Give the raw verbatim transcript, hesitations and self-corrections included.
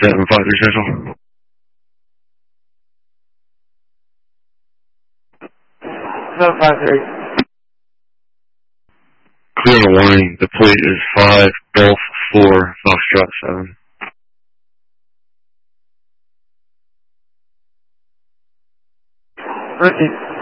seven five three Central. seven five three. Clear the warning. The plate is five Golf four Foxtrot seven. Ricky.